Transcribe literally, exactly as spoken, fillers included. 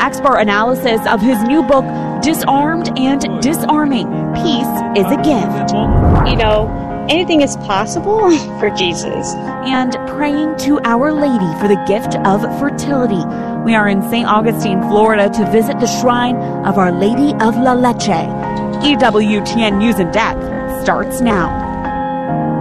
expert analysis of his new book, Disarmed and Disarming. Peace is a Gift. You know, anything is possible for Jesus. And praying to Our Lady for the gift of fertility. We are in Saint Augustine, Florida, to visit the shrine of Our Lady of La Leche. E W T N News in Depth starts now.